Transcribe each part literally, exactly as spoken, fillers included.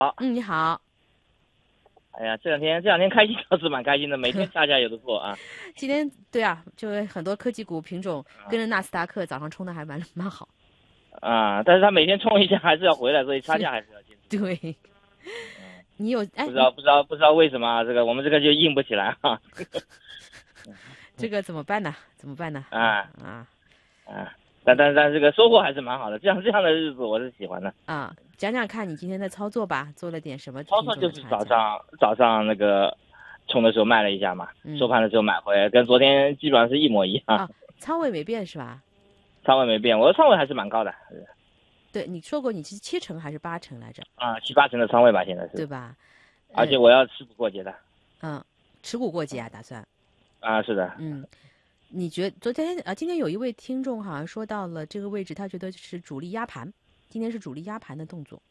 好， 嗯，你好。 哎呀，这两天这两天开心倒是蛮开心的，每天差价有的做啊。 今天对啊，就很多科技股品种跟着纳斯达克早上冲的还蛮蛮好。 啊，但是他每天冲一下还是要回来，所以差价还是要坚持。 对，你有哎， 不知道不知道不知道为什么啊，这个我们这个就硬不起来哈、啊。 这个怎么办呢？怎么办呢？ 啊啊啊！但但但这个收获还是蛮好的，这样这样的日子我是喜欢的。 啊，讲讲看你今天的操作吧，做了点什么操作就是早上早上那个冲的时候卖了一下嘛， 嗯、 收盘的时候买回来，跟昨天基本上是一模一样。 啊，仓位没变是吧？ 仓位没变，我的仓位还是蛮高的。 对，你说过你是七成还是八成来着？ 啊，七八成的仓位吧，现在是。 对吧？ 而且我要持股过节的。 嗯，持股过节啊，打算。 啊，是的。 嗯，你觉昨天啊，今天有一位听众好像说到了这个位置，他觉得是主力压盘，今天是主力压盘的动作。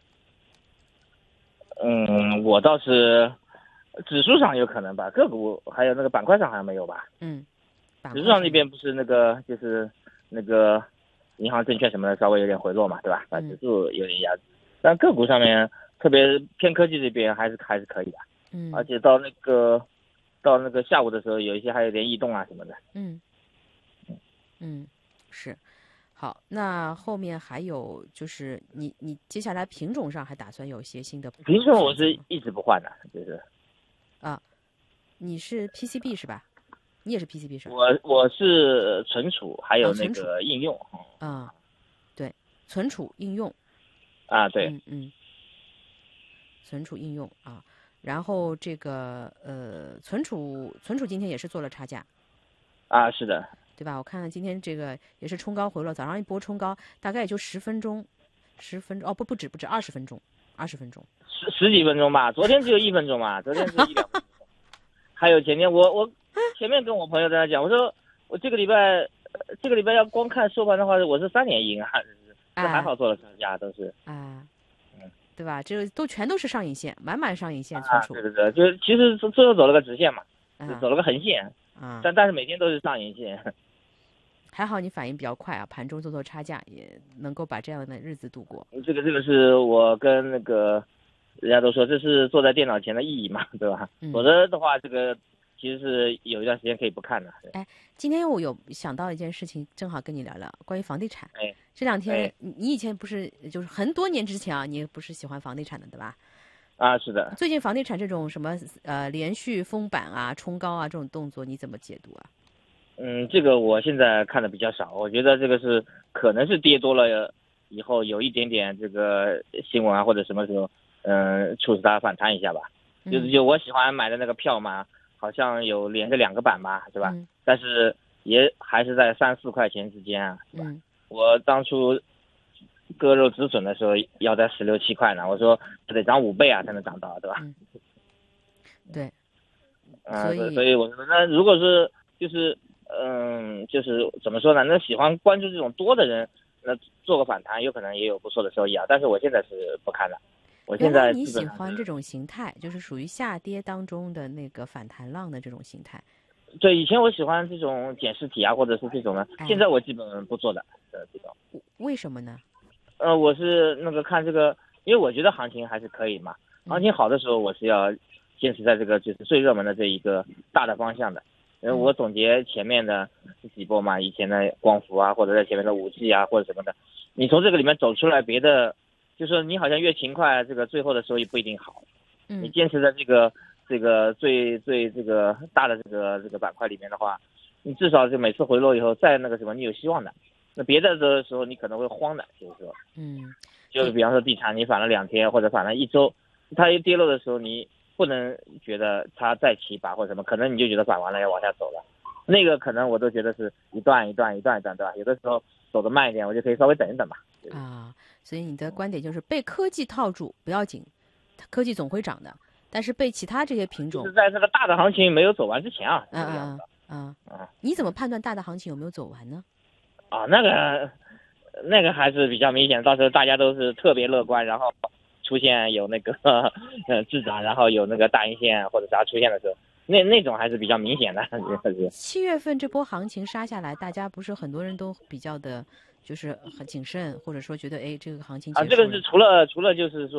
嗯，我倒是指数上有可能吧，个股还有那个板块上好像没有吧。 嗯， 指数上那边不是那个就是那个银行、证券什么的稍微有点回落嘛，对吧？把指数有点压制，但个股上面特别偏科技这边还是还是可以的。 嗯， 而且到那个到那个下午的时候，有一些还有点异动啊什么的。 嗯嗯，是。好，那后面还有就是你你接下来品种上还打算有一些新的品种？我是一直不换的，就是啊，你是 P C B 是吧？你也是 P C B 是吧？ 我我是存储还有那个应用啊、嗯，对，存储应用啊，对， 嗯嗯，存储应用啊，然后这个呃存储存储今天也是做了差价啊，是的。 对吧？我看看今天这个也是冲高回落，早上一波冲高，大概也就十分钟，十分钟哦不不止不止二十分钟，二十分钟， 十十几分钟吧。昨天只有一分钟嘛，昨天是一两分钟。还有前天我我前面跟我朋友在那讲，我说我这个礼拜这个礼拜要光看收盘的话，我是三连赢啊，这还好做了差价都是啊，嗯，对吧？这都全都是上影线，满满上影线存储。 啊，对对对，就是其实最后走了个直线嘛， 啊、 走了个横线啊， 但但是每天都是上影线。 还好你反应比较快啊，盘中做做差价，也能够把这样的日子度过。 这个这个是我跟那个人家都说这是坐在电脑前的意义嘛，对吧？ 嗯、 否则的话，这个其实是有一段时间可以不看的。 哎，今天我有想到一件事情，正好跟你聊聊关于房地产。 哎， 这两天、 哎、 你以前不是就是很多年之前啊，你不是喜欢房地产的对吧？ 啊，是的。 最近房地产这种什么呃连续封板啊、冲高啊这种动作，你怎么解读啊？ 嗯，这个我现在看的比较少，我觉得这个是可能是跌多了以后有一点点这个新闻啊或者什么时候，嗯，促使它反弹一下吧。 嗯、 就是就我喜欢买的那个票嘛，好像有连着两个板吧，对吧？ 嗯、 但是也还是在三四块钱之间啊，是吧？ 嗯、 我当初割肉止损的时候要在十六七块呢，我说得涨五倍啊才能涨到，对吧？ 嗯、对， 啊、 所以所以我说那如果是就是嗯，就是怎么说呢？那喜欢关注这种多的人，那做个反弹有可能也有不错的收益啊。但是我现在是不看的，我现在你喜欢这种形态，就是属于下跌当中的那个反弹浪的这种形态。 对，以前我喜欢这种捡尸体啊，或者是这种的， 哎、 现在我基本不做的。呃，这种为什么呢？ 呃，我是那个看这个，因为我觉得行情还是可以嘛。行情好的时候，我是要坚持在这个就是最热门的这一个大的方向的。因为我总结前面的几波嘛，以前的光伏啊，或者在前面的五 G 啊，或者什么的，你从这个里面走出来，别的就是你好像越勤快，这个最后的收益不一定好。 嗯， 你坚持在这个这个最最这个大的这个这个板块里面的话，你至少就每次回落以后再那个什么，你有希望的。那别的的时候你可能会慌的，就是说， 嗯， 就是比方说地产，你反了两天或者反了一周，它一跌落的时候你。不能觉得它再起把或者什么，可能你就觉得反完了要往下走了，那个可能我都觉得是一段一段一段一段，对吧？有的时候走得慢一点，我就可以稍微等一等嘛。 啊，所以你的观点就是被科技套住不要紧，科技总会涨的，但是被其他这些品种， 就是在这个大的行情没有走完之前啊， 嗯嗯嗯嗯，你怎么判断大的行情有没有走完呢？ 啊，那个那个还是比较明显，到时候大家都是特别乐观，然后。出现有那个呃滞涨，然后有那个大阴线或者啥出现的时候，那那种还是比较明显的。 七月份这波行情杀下来，大家不是很多人都比较的，就是很谨慎，或者说觉得哎这个行情啊，这个是除了除了就是说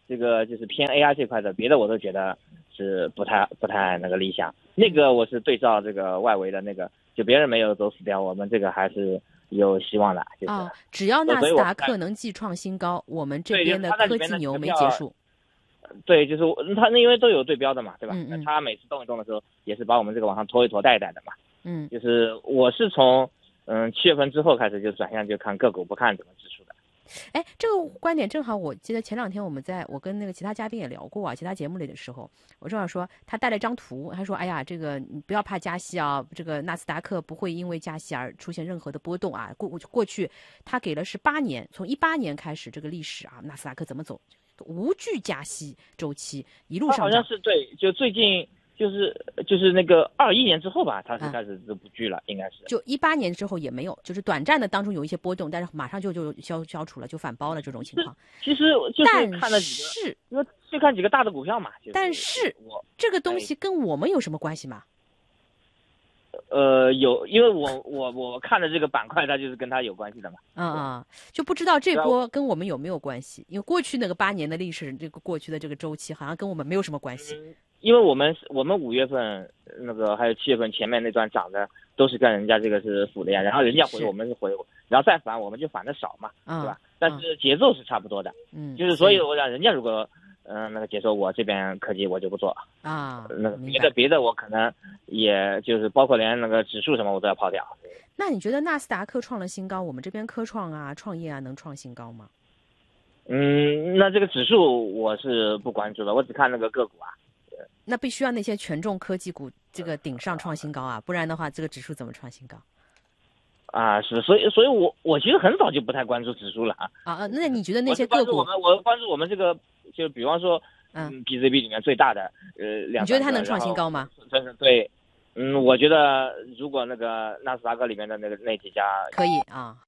这个就是偏 A I 这块的，别的我都觉得是不太不太那个理想。那个我是对照这个外围的那个，就别人没有走死掉，我们这个还是有希望的。就是、 哦，只要纳斯达克能继创新高，我们这边的科技牛没结束。 对，就是它那因为都有对标的嘛，对吧？ 嗯嗯， 它每次动一动的时候，也是把我们这个往上拖一拖、带一带的嘛。 嗯， 就是我是从嗯七月份之后开始就转向就看个股不看怎么指数的。 哎，这个观点正好，我记得前两天我们在我跟那个其他嘉宾也聊过啊，其他节目里的时候，我正好说他带了一张图，他说：“哎呀，这个你不要怕加息啊，这个纳斯达克不会因为加息而出现任何的波动啊。过过去他给了是八年，从一八年开始这个历史啊，纳斯达克怎么走，无惧加息周期一路上涨。 好像是对，就最近。”就是就是那个二一年之后吧，它是开始就不聚了，啊、应该是。 就一八年之后也没有，就是短暂的当中有一些波动，但是马上就就消消除了，就反包了这种情况。 其实就是看了几个， 是因为去看几个大的股票嘛。就是、 但是我这个东西跟我们有什么关系吗？ 呃，有，因为我我我看的这个板块，它就是跟它有关系的嘛。 嗯嗯，就不知道这波跟我们有没有关系？因为过去那个八年的历史，这个过去的这个周期，好像跟我们没有什么关系。 嗯因为我们我们五月份那个还有七月份前面那段涨的都是跟人家这个是负的呀，然后人家回我们是回，然后再反我们就反的少嘛， 嗯、 对吧？但是节奏是差不多的， 嗯， 就是所以我想人家如果嗯、呃、那个解说我这边科技我就不做啊， 那个别的别的我可能也就是包括连那个指数什么我都要抛掉。 那你觉得纳斯达克创了新高，我们这边科创啊创业啊能创新高吗？ 嗯，那这个指数我是不关注的，我只看那个个股啊。 那必须要那些权重科技股这个顶上创新高啊，不然的话这个指数怎么创新高？ 啊，是，所以所以我我其实很早就不太关注指数了啊。 啊，那你觉得那些个股？ 我们我关注我们这个，就比方说，嗯 ，P Z B 里面最大的呃两， 你觉得它能创新高吗？ 对，嗯，我觉得如果那个纳斯达克里面的那个那几家可以啊。